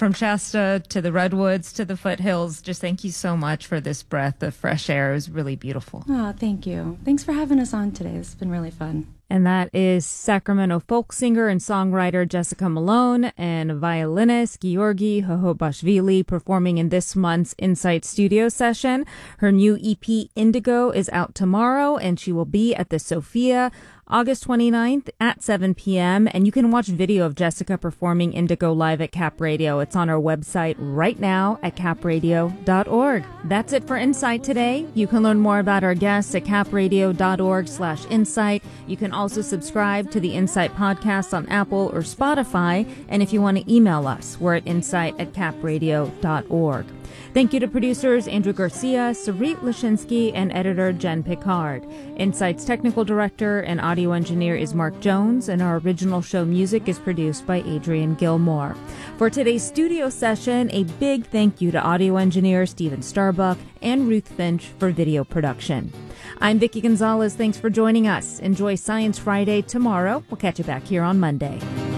from Shasta to the Redwoods to the foothills. Just thank you so much for this breath of fresh air. It was really beautiful. Oh, thank you. Thanks for having us on today. It's been really fun. And that is Sacramento folk singer and songwriter Jessica Malone and violinist Georgi Hohobashvili performing in this month's Insight studio session. Her new EP Indigo is out tomorrow, and she will be at the Sophia August 29th at 7 p.m. And you can watch video of Jessica performing Indigo live at Cap Radio. It's on our website right now at capradio.org. That's it for Insight today. You can learn more about our guests at capradio.org/insight. You can also subscribe to the Insight podcast on Apple or Spotify. And if you want to email us, we're at insight@capradio.org. Thank you to producers Andrew Garcia, Sarit Lashinsky, and editor Jen Picard. Insight's technical director and audio engineer is Mark Jones, and our original show music is produced by Adrian Gilmore. For today's studio session, a big thank you to audio engineer Steven Starbuck and Ruth Finch for video production. I'm Vicki Gonzalez. Thanks for joining us. Enjoy Science Friday tomorrow. We'll catch you back here on Monday.